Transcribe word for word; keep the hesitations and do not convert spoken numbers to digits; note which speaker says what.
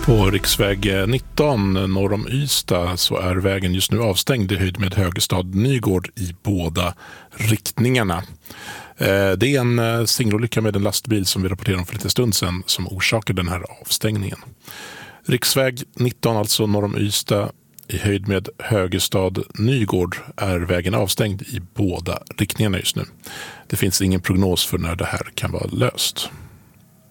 Speaker 1: På riksväg nitton norr om Ystad så är vägen just nu avstängd i höjd med Högestad Nygård i båda riktningarna. Det är en singelolycka med en lastbil som vi rapporterade om för lite stund sedan som orsakar den här avstängningen. Riksväg nitton, alltså norr om Ystad i höjd med Högestad Nygård, är vägen avstängd i båda riktningarna just nu. Det finns ingen prognos för när det här kan vara löst.